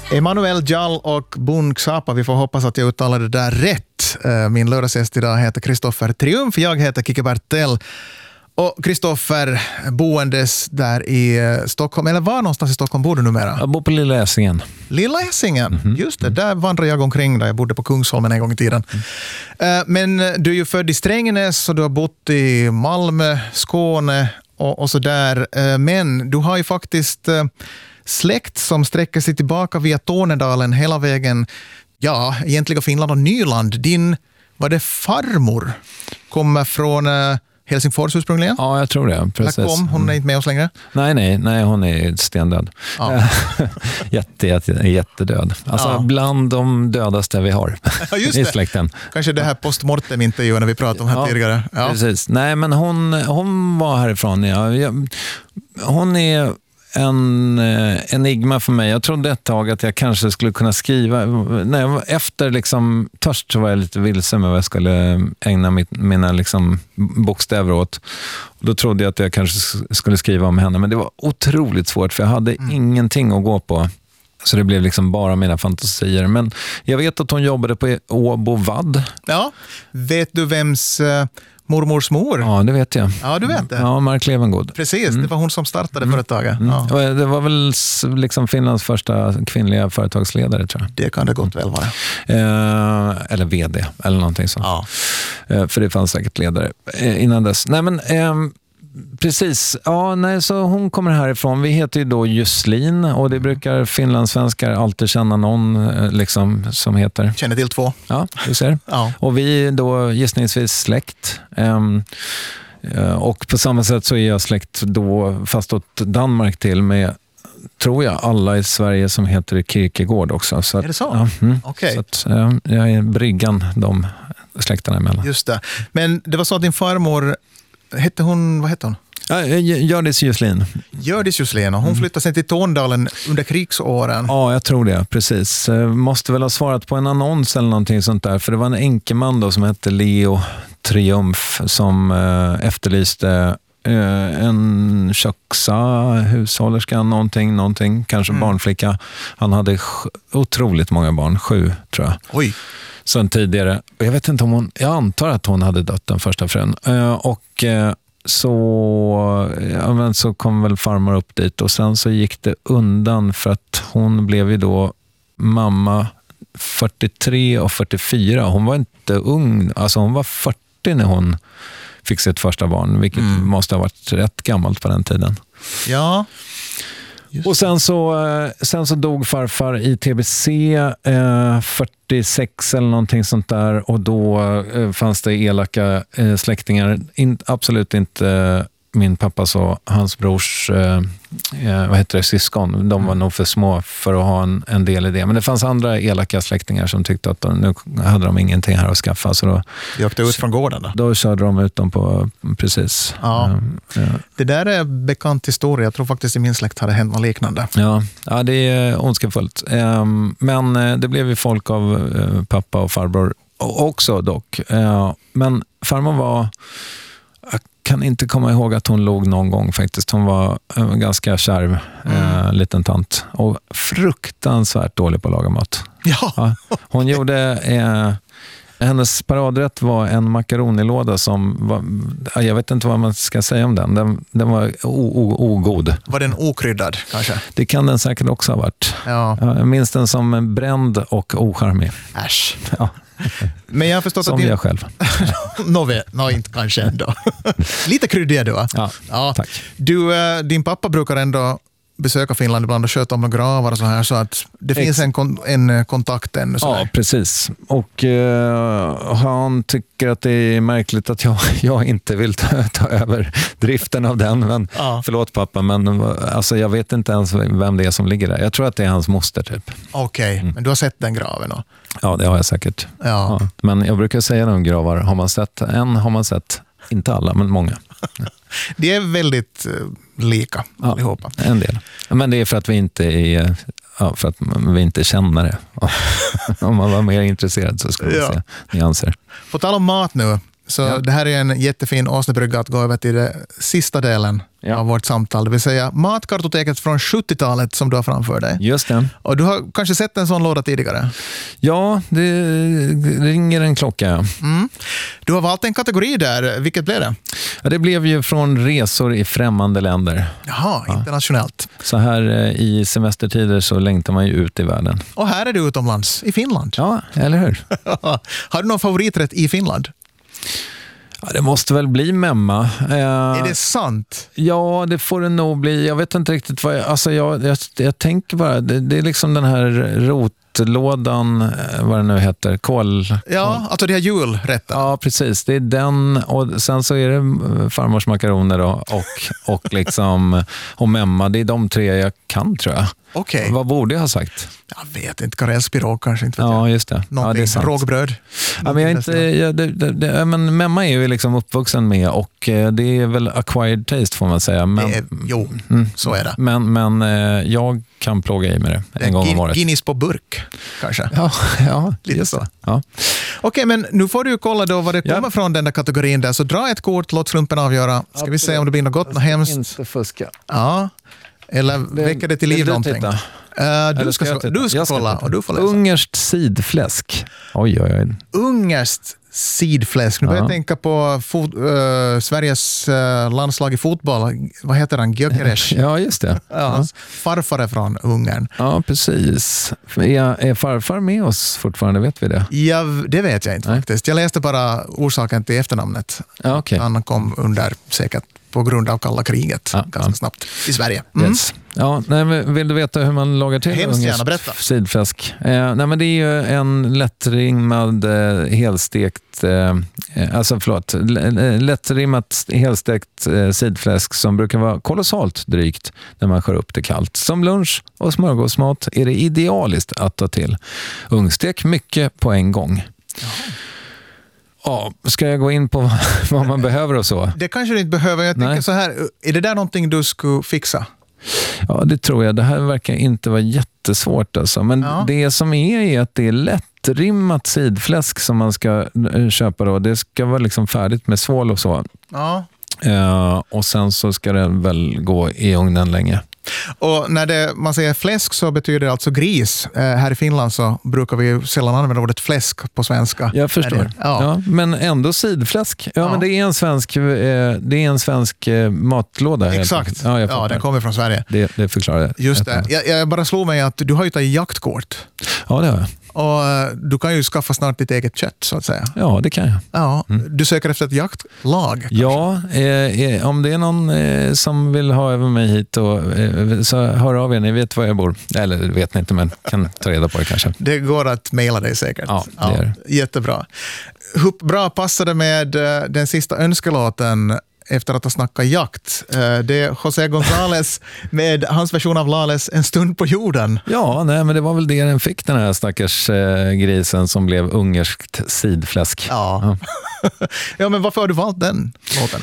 Emanuel Jall och Bun Xapa, vi får hoppas att jag uttalade det där rätt. Min lördagsgäst idag heter Kristoffer Triumf, jag heter Kike Bertell. Och Kristoffer, boendes där i Stockholm, eller var någonstans i Stockholm bor du numera? Jag bor på Lilla Essingen. Lilla Essingen, just det. Där vandrar jag omkring, där jag bodde på Kungsholmen en gång i tiden. Men du är ju född i Strängnäs och du har bott i Malmö, Skåne och så där. Men du har ju faktiskt släkt som sträcker sig tillbaka via Tornedalen hela vägen, ja, egentligen Finland och Nyland. Var det farmor kommer från Helsingfors ursprungligen? Ja, jag tror det. Precis. Hon är inte med oss längre? Nej, hon är stendöd. Ja. Jättedöd. Alltså bland de dödaste vi har i släkten. Kanske det här postmortem-intervjun när vi pratade om här tidigare. Ja. Precis. Nej, men hon var härifrån. Hon är en enigma för mig. Jag trodde ett tag att jag kanske skulle kunna skriva. Efter liksom törst så var jag lite vilse med vad jag skulle ägna mina liksom bokstäver åt. Och då trodde jag att jag kanske skulle skriva om henne. Men det var otroligt svårt för jag hade ingenting att gå på. Så det blev liksom bara mina fantasier. Men jag vet att hon jobbade på Åbo Vad. Ja, vet du vems mormors mor? Ja, det vet jag. Ja, du vet det. Ja, Mark Levengood. Precis, det var hon som startade företaget. Ja. Det var väl liksom Finlands första kvinnliga företagsledare, tror jag. Det kan det gott väl vara. Eller vd, eller någonting sånt. Ja. För det fanns säkert ledare innan dess. Nej, men precis. Ja, nej, så hon kommer härifrån. Vi heter ju då Juslin och det brukar finlandssvenskar alltid känna någon liksom, som heter. Känner till 2. Ja, du ser. Ja. Och vi är då gissningsvis släkt. Och på samma sätt så är jag släkt då fast åt Danmark till med, tror jag, alla i Sverige som heter Kierkegaard också. Så är det så? Ja, Okej. Så att, jag är bryggan de släkterna emellan. Just det. Men det var så att din farmor, vad hette hon? Ja, Hjördis Juslin. Hjördis Juslin, och hon flyttade sen till Tornedalen under krigsåren. Ja, jag tror det, precis. Måste väl ha svarat på en annons eller någonting sånt där. För det var en enkeman då som hette Leo Triumf som efterlyste en köksa, hushållerska, någonting, kanske barnflicka. Han hade otroligt många barn, 7 tror jag. Oj. Sen tidigare. Jag vet inte om jag antar att hon hade dött den första frun. Så kom väl farmor upp dit och sen så gick det undan för att hon blev ju då mamma 43 och 44. Hon var inte ung, alltså hon var 40 när hon fick sitt första barn, vilket måste ha varit rätt gammalt på den tiden. Ja. Och sen så dog farfar i TBC 46 eller någonting sånt där, och då fanns det elaka släktingar, absolut inte min pappas och hans brors syskon. De var nog för små för att ha en del i det. Men det fanns andra elaka släktingar som tyckte att nu hade de ingenting här att skaffa. Så då vi åkte ut från gården då? Då körde de ut dem på, precis. Ja. Det där är bekant historia. Jag tror faktiskt i min släkt hade hänt något liknande. Ja, det är ondskefullt. Men det blev ju folk av pappa och farbror också dock. Men farmor var... Jag kan inte komma ihåg att hon låg någon gång faktiskt. Hon var en ganska kärv liten tant. Och fruktansvärt dålig på att laga mat. Ja. Hon gjorde... hennes paradrätt var en makaronilåda som var... Jag vet inte vad man ska säga om den. Den var ogod. Var den okryddad kanske? Det kan den säkert också ha varit. Ja. Jag minns den som bränd och ocharmig. Äsch. Ja. Men jag har förstått som att jag själv. Inte kanske ändå. Lite kryddiga du, va? Ja, tack. Din pappa brukar ändå besöka Finland ibland och sköta om några gravar och så här, så att det finns en kontakt ännu. Ja, precis. Och han tycker att det är märkligt att jag inte vill ta över driften av den. Men, förlåt pappa, men alltså, jag vet inte ens vem det är som ligger där. Jag tror att det är hans moster typ. Okej, men du har sett den graven då? Ja, det har jag säkert. Ja. Men jag brukar säga de gravar, har man sett, inte alla, men många. Det är väldigt lika allihopa. En del. Men det är för att vi inte är... Ja, för att vi inte känner det. Om man var mer intresserad så skulle vi se nyanser. På tal om mat nu, Så det här är en jättefin åsnebrygga att gå över till den sista delen av vårt samtal. Det vill säga matkartoteket från 70-talet som du har framför dig. Just det. Och du har kanske sett en sån låda tidigare? Ja, det ringer en klocka. Du har valt en kategori där. Vilket blev det? Ja, det blev ju från resor i främmande länder. Jaha, internationellt. Så här i semestertider så längtar man ju ut i världen. Och här är du utomlands, i Finland. Ja, eller hur? Har du någon favoriträtt i Finland? Ja, det måste väl bli memma. Är det sant? Ja, det får det nog bli. Jag vet inte riktigt vad jag tänker bara. Det är liksom den här rotlådan, vad det nu heter, kål. Ja, alltså det här julrätten. Ja, precis. Det är den och sen så är det farmors makaroner då, och liksom och memma. Det är de tre jag kan, tror jag. Okej. Vad borde jag ha sagt? Jag vet inte, karelspirog kanske inte. Ja, just det. Någonting, det är sant. rågbröd. Ja, men men memma är ju liksom uppvuxen med och det är väl acquired taste får man säga. Men, så är det. Men jag kan plåga i med det en gång om året. Guinness på burk, kanske. Ja lite just så. Ja. Okej, men nu får du kolla då vad det kommer från den där kategorin där. Så dra ett kort, låt slumpen avgöra. Ska vi se om det blir något gott, något hemskt. Inte fuska. Ja, eller väcker det till liv någonting. Du ska kolla och du får läsa. Ungerskt sidfläsk. Oj. Ungerskt sidfläsk. Nu börjar jag tänka på Sveriges landslag i fotboll. Vad heter han? Gyökeres. Ja, just det. Hans farfar är från Ungern. Ja, precis. Är farfar med oss fortfarande? Vet vi det? Ja, det vet jag inte faktiskt. Jag läste bara orsaken till efternamnet. Ja, okay. Han kom under säkert på grund av kalla kriget ganska snabbt i Sverige. Yes. Ja, men vill du veta hur man lagar till ungersk sidfläsk? Nej, men det är ju en lättrimmad helstekt lättrimmat helstekt sidfläsk som brukar vara kolossalt drygt när man skär upp det kallt. Som lunch och smörgåsmat är det idealiskt att ta till. Ungstek mycket på en gång. Ja, ska jag gå in på vad man behöver och så? Det kanske du inte behöver. Jag tänker så här, är det där någonting du skulle fixa? Ja, det tror jag. Det här verkar inte vara jättesvårt alltså. Men det som är att det är lättrimmat sidfläsk som man ska köpa då. Det ska vara liksom färdigt med svål och så. Ja. Och sen så ska det väl gå i ugnen länge. Och när man säger fläsk så betyder det alltså gris. Här i Finland så brukar vi sällan använda ordet fläsk på svenska. Jag förstår. Ja, men ändå sidfläsk. Ja, men det är en svensk matlåda. Exakt. Ja, den kommer från Sverige. Det förklarar det. Just det. Jag bara slår mig att du har ju tagit jaktkort. Ja, det har jag. Och du kan ju skaffa snart ditt eget kött så att säga. Ja, det kan jag. Ja, du söker efter ett jaktlag kanske? Ja, om det är någon som vill ha över mig hit så hör av er, ni vet var jag bor. Eller vet ni inte, men kan ta reda på det kanske. Det går att mejla dig säkert. Ja, det är det. Jättebra. Hur bra passade med den sista önskelåten efter att ha snackat jakt? Det är José González med hans version av Lales En stund på jorden. Ja, nej, men det var väl det den fick, den här stackars grisen som blev ungerskt sidfläsk. Ja. Ja, men varför har du valt den låten?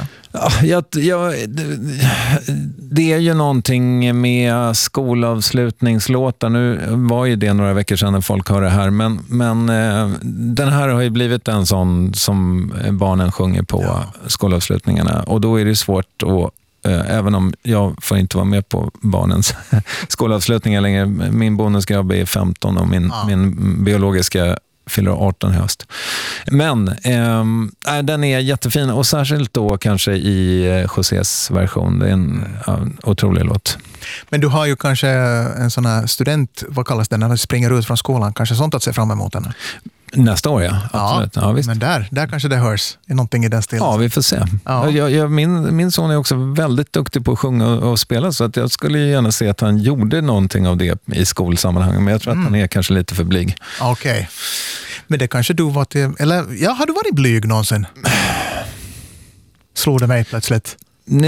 Det är ju någonting med skolavslutningslåtar. Nu var ju det några veckor sedan när folk hör det här, men den här har ju blivit en sån som barnen sjunger på skolavslutningarna, och då är det svårt att även om jag får inte vara med på barnens skolavslutningar längre. Min bonusgrabb är 15 och min biologiska fyller 18 i höst. Men den är jättefin, och särskilt då kanske i Josés version. Det är en otrolig låt. Men du har ju kanske en sån här student, vad kallas det när du springer ut från skolan? Kanske sånt att se fram emot henne? Nästa år, ja. Absolut. Ja, visst. Men där kanske det hörs någonting i den stilen. Ja, vi får se. Ja. Min son är också väldigt duktig på att sjunga och spela, så att jag skulle gärna se att han gjorde någonting av det i skolsammanhang. Men jag tror att han är kanske lite för blyg. Okej. Men det kanske du var till... Eller har du varit blyg någonsin? Slog det mig plötsligt?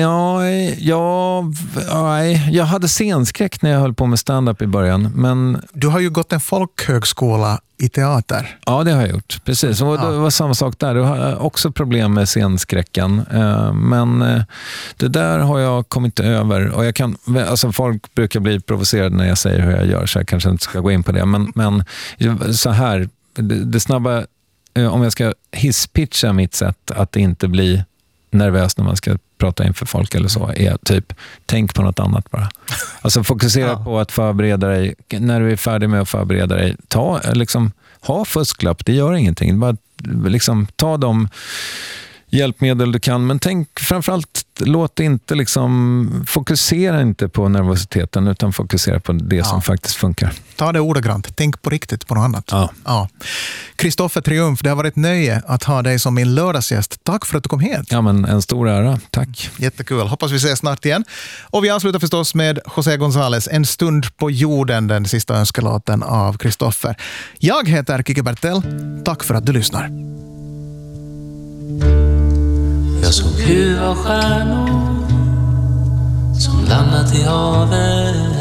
Jag hade scenskräck när jag höll på med stand-up i början. Men... Du har ju gått en folkhögskola i teater. Ja, det har jag gjort. Precis. Och det var samma sak där. Du har också problem med scenskräcken. Men det där har jag kommit över. Och folk brukar bli provocerade när jag säger hur jag gör, så jag kanske inte ska gå in på det. Men så här, det snabba om jag ska hisspitcha mitt sätt att inte bli nervös när man ska prata inför folk eller så, är typ, tänk på något annat bara. Alltså fokusera på att förbereda dig. När du är färdig med att förbereda dig, ha fusklapp, det gör ingenting. Bara liksom, ta de hjälpmedel du kan, men tänk framförallt, fokusera inte på nervositeten, utan fokusera på det som faktiskt funkar. Ta det ordagrant, tänk på riktigt på något annat. Ja. Kristoffer Triumf, det har varit ett nöje att ha dig som min lördagsgäst. Tack för att du kom hit. Ja, men en stor ära, tack. Jättekul, hoppas vi ses snart igen. Och vi avslutar förstås med José González, En stund på jorden, den sista önskelåten av Kristoffer. Jag heter Kike Bertell, tack för att du lyssnar. Jag såg huva stjärnor som landat i havet.